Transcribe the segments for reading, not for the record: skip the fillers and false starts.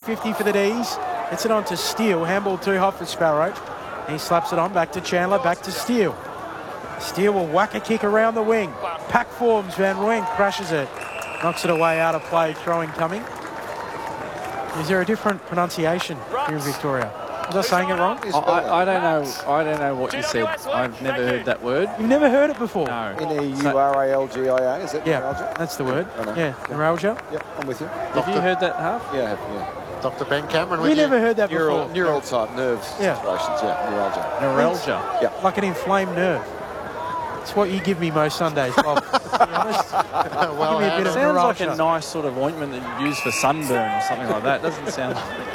50 for the D's. Gets it on to Steele. Handball too hot for Sparrow. He slaps it on. Back to Chandler. Back to Steele. Steele will whack a kick around the wing. Pack forms. Van Rooyen crashes it. Knocks it away out of play. Throwing coming. Is there a different pronunciation here in Victoria? Was I saying it wrong? I don't know. I don't know what you said. I've never heard that word. You've never heard it before? No. Neuralgia, is it? Yeah, neuralgia? that's the word. Yeah, neuralgia. Yep, I'm with you. Have you heard that, Half? Yeah, Dr. Ben Cameron. We never heard that before. Neural type nerve situations, neuralgia. Neuralgia. Yeah. Like an inflamed nerve. It's what you give me most Sundays, Bob. To be honest. Well, Give me a bit It of sounds like neuralgia. a nice sort of ointment that you use for sunburn or something like that. Doesn't sound...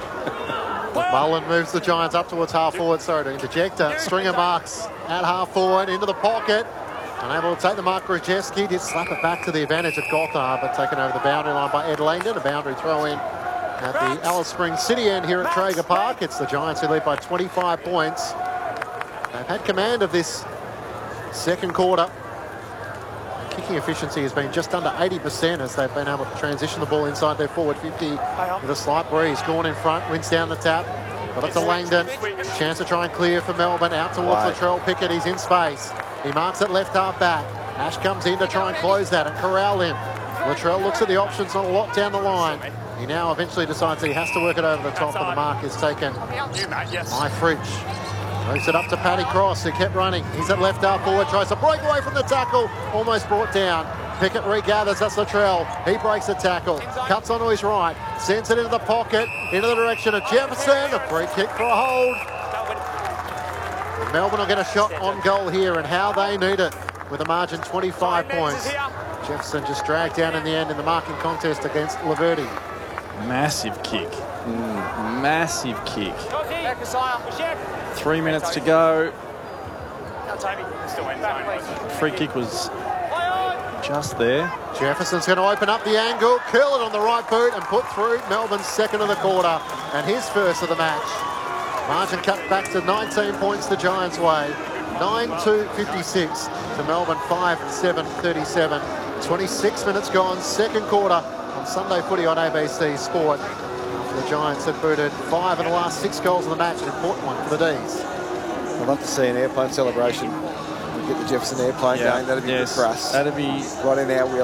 Mullen moves the Giants up towards half forward. Sorry to interject. Stringer marks at half forward into the pocket. Unable to take the mark. Grajewski did slap it back to the advantage of Gothard, but taken over the boundary line by Ed Langdon. A boundary throw in at the Alice Springs City end here at Traeger Park. It's the Giants who lead by 25 points. They've had command of this second quarter. Kicking efficiency has been just under 80% as they've been able to transition the ball inside their forward 50 with a slight breeze. Gorn in front, wins down the tap. Got it to Langdon. Chance to try and clear for Melbourne. Out towards Latrell Pickett. He's in space. He marks it left half back. Ash comes in to try and close that and corral him. Latrell looks at the options on a lot down the line. He now eventually decides he has to work it over the top, and the mark is taken by Fridge. Moves it up to Paddy Cross, who kept running. He's at left half forward, tries to break away from the tackle. Almost brought down. Pickett regathers, that's Latrell. He breaks the tackle, cuts onto his right, sends it into the pocket, into the direction of Jefferson. A free kick for a hold. And Melbourne will get a shot on goal here, and how they need it, with a margin 25 points. Jefferson just dragged down in the end in the marking contest against Laverty. Massive kick. Massive kick. 3 minutes to go. Free kick was just there. Jefferson's going to open up the angle, curl it on the right boot and put through Melbourne's second of the quarter and his first of the match. Margin cut back to 19 points the Giants' way. 9-2-56 to Melbourne 5-7-37. 26 minutes gone, second quarter on Sunday Footy on ABC Sport. The Giants have booted 5 of the last 6 goals of the match, an important one for the D's. I'd love to see an airplane celebration. We get the Jefferson airplane going. That'd be good for us. That'd be right in our wheel.